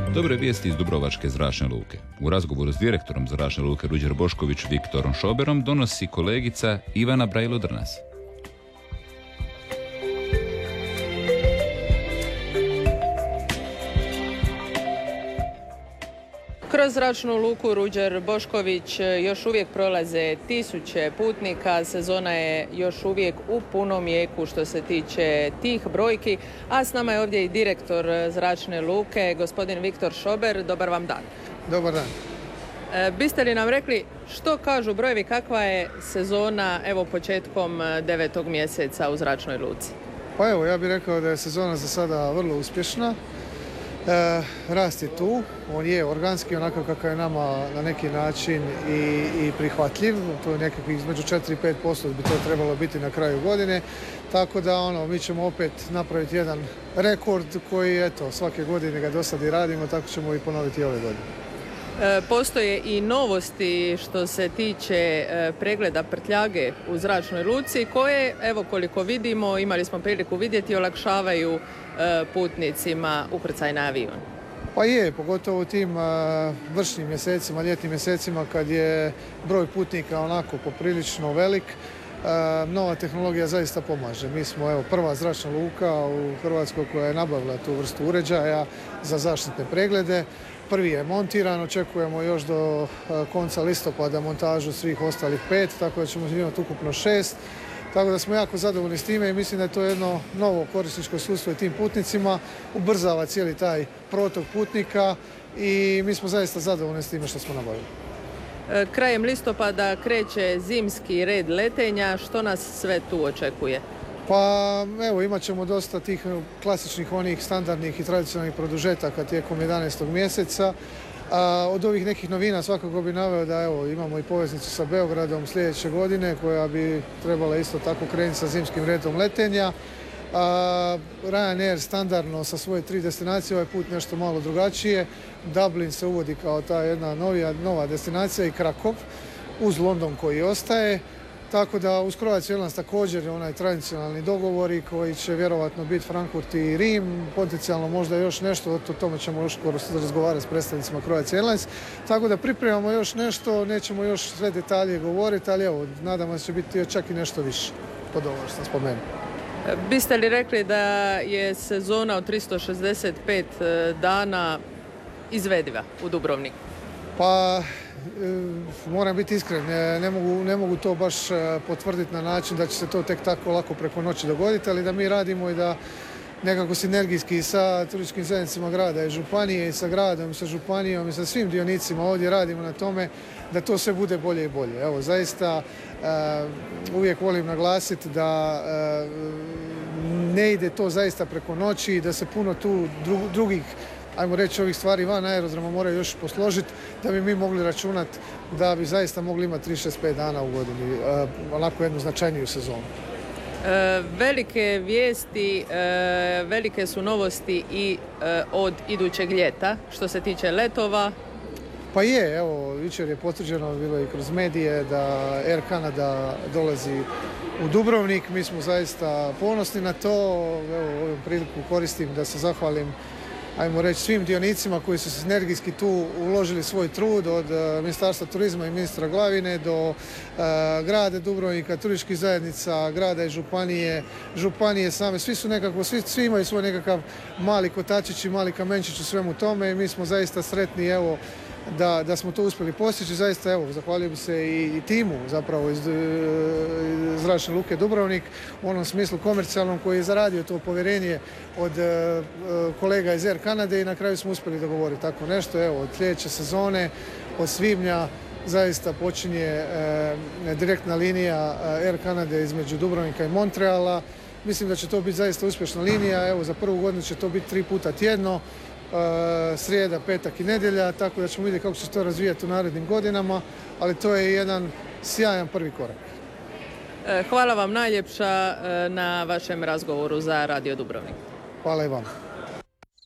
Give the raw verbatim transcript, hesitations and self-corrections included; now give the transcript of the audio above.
Dobre vijesti iz Dubrovačke zračne luke. U razgovoru s direktorom zračne luke Ruđer Bošković Viktorom Šoberom donosi kolegica Ivana Brajlo-Drnas. Kroz zračnu luku Ruđer Bošković još uvijek prolaze tisuće putnika, sezona je još uvijek u punom jeku što se tiče tih brojki, a s nama je ovdje i direktor zračne luke, gospodin Viktor Šober. Dobar vam dan. Dobar dan. E, biste li nam rekli što kažu brojevi, kakva je sezona evo početkom devetog mjeseca u zračnoj luci? Pa evo, ja bih rekao da je sezona za sada vrlo uspješna. E, rast je tu, on je organski onako kakav je nama na neki način i, i prihvatljiv, to je nekakvih između četiri do pet posto bi to trebalo biti na kraju godine, tako da ono, mi ćemo opet napraviti jedan rekord koji eto, svake godine ga do sad i radimo, tako ćemo i ponoviti ove godine. E, postoje i novosti što se tiče e, pregleda prtljage u zračnoj luci koje, evo koliko vidimo, imali smo priliku vidjeti, olakšavaju e, putnicima ukrcaj na avion. Pa je, pogotovo u tim uh, vršnim mjesecima, ljetnim mjesecima kad je broj putnika onako poprilično velik, uh, nova tehnologija zaista pomaže. Mi smo evo, prva zračna luka u Hrvatskoj koja je nabavila tu vrstu uređaja za zaštitne preglede. Prvi je montiran, očekujemo još do uh, konca listopada montažu svih ostalih pet, tako da ćemo imati ukupno šest. Tako da smo jako zadovoljni s time i mislim da je to jedno novo korisničko sustvo i tim putnicima, ubrzava cijeli taj protok putnika i mi smo zaista zadovoljni s time što smo nabavili. Krajem listopada kreće zimski red letenja, što nas sve tu očekuje? Pa evo, imat ćemo dosta tih klasičnih, onih standardnih i tradicionalnih produžetaka tijekom jedanaestog mjeseca. A od ovih nekih novina svakako bi naveo da evo, imamo i poveznicu sa Beogradom sljedeće godine koja bi trebala isto tako krenuti sa zimskim redom letenja. A, Ryanair standardno sa svoje tri destinacije, ovaj put nešto malo drugačije. Dublin se uvodi kao ta jedna novija, nova destinacija i Krakov uz London koji ostaje. Tako da uz Croatia Airlines također onaj tradicionalni dogovori koji će vjerovatno biti Frankfurt i Rim, potencijalno možda još nešto, o tome ćemo još skoro razgovarati s predstavnicima Croatia Airlines. Tako da pripremamo još nešto, nećemo još sve detalje govoriti, ali evo, nadamo se će biti čak i nešto više pod ovo što sam spomenuo. Biste li rekli da je sezona od tristo šezdeset pet dana izvediva u Dubrovniku? Pa moram biti iskren, ne, ne, mogu, ne mogu to baš potvrditi na način da će se to tek tako lako preko noći dogoditi, ali da mi radimo i da nekako sinergijski sa turističkim zajednicama grada i županije i sa gradom i sa županijom i sa svim dionicima ovdje radimo na tome da to sve bude bolje i bolje. Evo, zaista uh, uvijek volim naglasiti da uh, ne ide to zaista preko noći i da se puno tu dru, drugih ajmo reći ovih stvari van aerodroma moraju još posložiti da bi mi mogli računati da bi zaista mogli imati tri šest pet dana u godini, uh, onako jednu značajniju sezonu. E, velike vijesti, e, velike su novosti i e, od idućeg ljeta što se tiče letova. Pa je, evo, jučer je potvrđeno, bilo i kroz medije da Air Canada dolazi u Dubrovnik. Mi smo zaista ponosni na to. Evo, ovom priliku koristim da se zahvalim ajmo reći svim dionicima koji su sinergijski tu uložili svoj trud, od uh, Ministarstva turizma i ministra Glavine do uh, grada Dubrovnika, turističkih zajednica, grada i županije, županije same, svi su nekako, svi, svi imaju svoj nekakav mali kotačić i mali kamenčić u svemu tome i mi smo zaista sretni evo da, da smo to uspjeli postići. Zaista evo, zahvaljujem se i, i timu zapravo iz, iz Zračne luke Dubrovnik u onom smislu komercijalnom koji je zaradio to povjerenje od uh, kolega iz Air Canade i na kraju smo uspjeli dogovoriti tako nešto. Evo, od sljedeće sezone, od svibnja zaista počinje uh, direktna linija uh, Air Canade između Dubrovnika i Montreala. Mislim da će to biti zaista uspješna linija. Evo, za prvu godinu će to biti tri puta tjedno. Uh, srijeda, petak i nedjelja, tako da ćemo vidjeti kako će se to razvijati u narednim godinama, ali to je jedan sjajan prvi korak. Hvala vam najljepša na vašem razgovoru za Radio Dubrovnik. Hvala i vam.